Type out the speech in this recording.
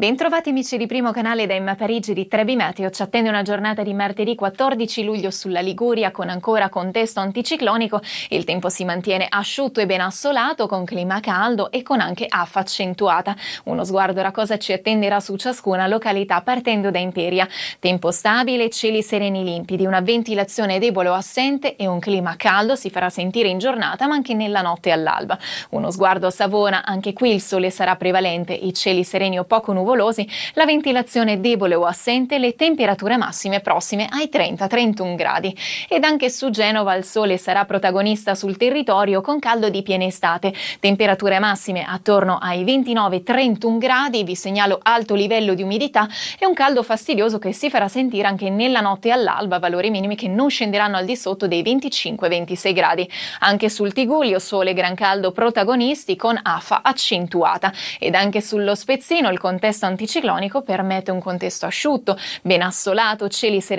Bentrovati amici di Primo Canale da Emma Parigi di Trebi Meteo. Ci attende una giornata di martedì 14 luglio sulla Liguria con ancora contesto anticiclonico. Il tempo si mantiene asciutto e ben assolato con clima caldo e con anche affa accentuata. Uno sguardo a cosa ci attenderà su ciascuna località partendo da Imperia. Tempo stabile, cieli sereni limpidi, una ventilazione debole o assente e un clima caldo si farà sentire in giornata ma anche nella notte all'alba. Uno sguardo a Savona, anche qui il sole sarà prevalente, i cieli sereni o poco nuvolosi, la ventilazione debole o assente, le temperature massime prossime ai 30-31 gradi. Ed anche su Genova il sole sarà protagonista sul territorio con caldo di piena estate, temperature massime attorno ai 29-31 gradi, vi segnalo alto livello di umidità e un caldo fastidioso che si farà sentire anche nella notte all'alba, valori minimi che non scenderanno al di sotto dei 25-26 gradi. Anche sul Tigullio sole e gran caldo protagonisti con afa accentuata ed anche sullo Spezzino il contesto anticiclonico permette un contesto asciutto, ben assolato, cieli sereni